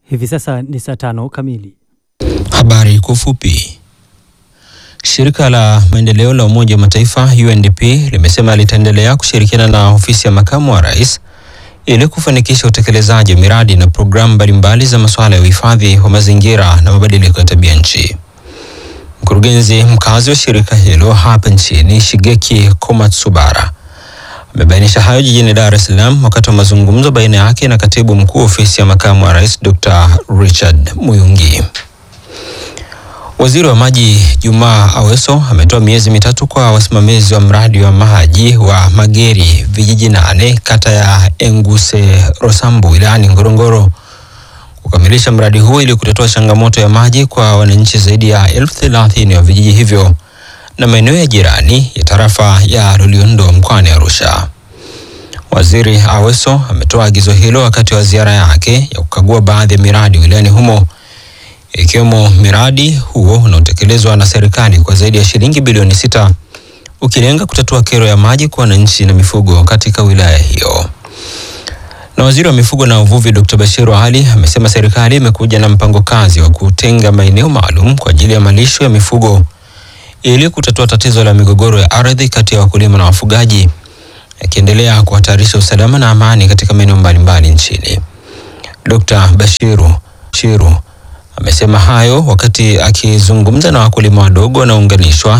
Hivi sasa ni saa 5 kamili. Habari kwa ufupi. Shirika la maendeleo la Umoja wa Mataifa UNDP limesema litaendelea kushirikiana na ofisi ya makamu wa rais ili kufanikisha utekelezaji wa miradi na programu mbalimbali za masuala ya uhifadhi wa mazingira na mabadiliko ya tabia nchi. Mkurugenzi mkazi wa shirika hilo hapa nchini, Shigeki Komatsubara, amebainisha hayo jijini Dar es Salaam wakati wa mazungumzo baina yake na katibu mkuu ofisi ya makamu wa rais Dr. Richard Muyungi. Waziri wa maji Juma Aweso ametoa miezi mitatu kwa wasimamizi wa mradi wa maji wa Mageri vijiji 8 kata ya Enguse Rosambu wilayani Ngorongoro kukamilisha mradi huo ili kutatua changamoto ya maji kwa wananchi zaidi ya 30,000 wa vijiji hivyo na maeneo ya jirani ya tarafa ya Loliondo mkoani Arusha. Waziri Aweso ametoa agizo hilo wakati wa ziara yake ya kukagua baadhi ya miradi wilayani humo, ikiwemo miradi huo unaotekelezwa na serikali kwa zaidi ya shilingi bilioni 6 ukilenga kutatua kero ya maji kwa wananchi na mifugo katika wilaya hiyo. Na waziri wa mifugo na uvuvi Dr. Bashiru Ali amesema serikali imekuja na mpango kazi wa kutenga maeneo maalum kwa ajili ya malisho ya mifugo ili kutatua tatizo la migogoro ya ardhi kati ya wakulima na wafugaji, yakiendelea kuhatarisha usalama na amani katika maeneo mbalimbali nchini. Dr. Bashiru amesema hayo wakati akizungumza na wakulima wadogo wanaounganishwa